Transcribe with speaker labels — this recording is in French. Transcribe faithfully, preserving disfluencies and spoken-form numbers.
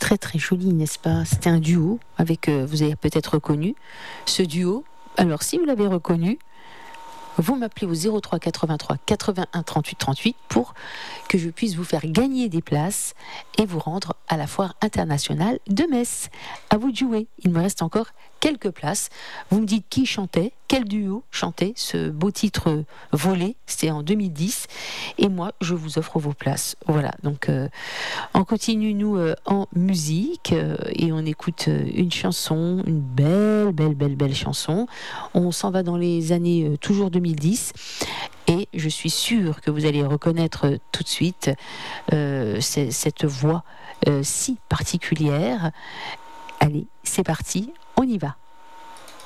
Speaker 1: très très joli, n'est-ce pas? C'était un duo avec, euh, vous avez peut-être reconnu ce duo. Alors si vous l'avez reconnu, vous m'appelez au zéro trois quatre-vingt-trois quatre-vingt-un trente-huit trente-huit pour que je puisse vous faire gagner des places et vous rendre à la foire internationale de Metz. À vous de jouer. Il me reste encore quelques places. Vous me dites qui chantait, quel duo chantait ce beau titre volé. C'était en deux mille dix. Et moi, je vous offre vos places. Voilà. Donc, euh, on continue, nous, euh, en musique euh, et on écoute euh, une chanson, une belle, belle, belle, belle chanson. On s'en va dans les années euh, toujours deux mille dix. Et je suis sûre que vous allez reconnaître euh, tout de suite euh, c- cette voix euh, si particulière. Allez, c'est parti, on y va.